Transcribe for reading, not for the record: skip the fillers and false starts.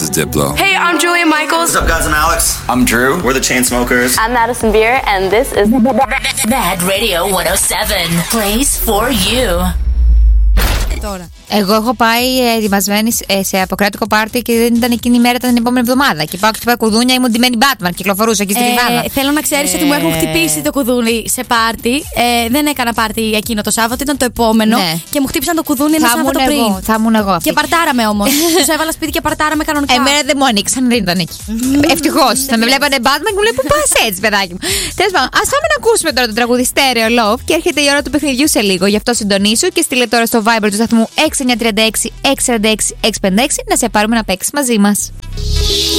Diplo. Hey, I'm Julia Michaels. What's up, guys? I'm Alex. I'm Drew. We're the Chainsmokers. I'm Madison Beer, and this is Bad Radio 107 plays for you. Τώρα. Εγώ έχω πάει ετοιμασμένη σε αποκράτικο πάρτι και δεν ήταν εκείνη η μέρα, ήταν την επόμενη εβδομάδα. Και πάω χτυπάω κουδούνια, ήμουν ντυμένη Batman, κυκλοφορούσα εκεί στη Λιβάδα. Θέλω να ξέρεις ότι μου έχουν χτυπήσει το κουδούνι σε πάρτι. Δεν έκανα πάρτι εκείνο το Σάββατο, ήταν το επόμενο. Ναι. Και μου χτύπησαν το κουδούνι ένα Σάββατο πριν. Θα ήμουν εγώ αυτή. Και παρτάραμε όμως. Τους έβαλα σπίτι και παρτάραμε κανονικά. Εμένα δεν μου ανοίξαν, δεν ήταν εκεί. Ευτυχώς. Θα με βλέπανε Batman και μου λέει πού πας έτσι, παιδάκι μου. Τέλος πάντων, ας πάμε να ακούσουμε τώρα το τραγούδι Stereo Love και έρχεται η ώρα του παιχνιδιού σε λίγο. Γι' αυτό συντονίσου και στείλε τώρα στο Viber του σταθμού 6936 646 656 να σε πάρουμε να παίξεις μαζί μας.